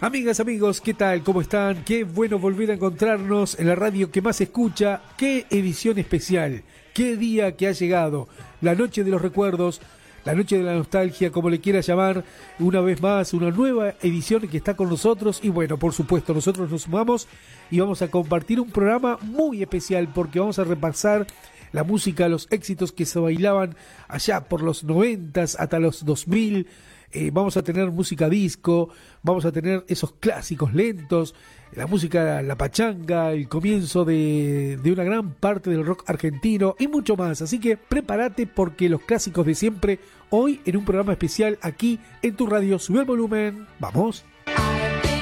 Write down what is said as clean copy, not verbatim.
Amigas, amigos, ¿qué tal? ¿Cómo están? Qué bueno volver a encontrarnos en la radio que más se escucha. Qué edición especial, qué día que ha llegado. La noche de los recuerdos, la noche de la nostalgia, como le quiera llamar. Una vez más, una nueva edición que está con nosotros. Y bueno, por supuesto, nosotros nos sumamos y vamos a compartir un programa muy especial porque vamos a repasar la música, los éxitos que se bailaban allá por los 90s hasta los 2000. Vamos a tener música disco, vamos a tener esos clásicos lentos, la música, la pachanga, el comienzo de una gran parte del rock argentino y mucho más. Así que prepárate porque los clásicos de siempre, hoy en un programa especial aquí en tu radio. Sube el volumen, ¡vamos!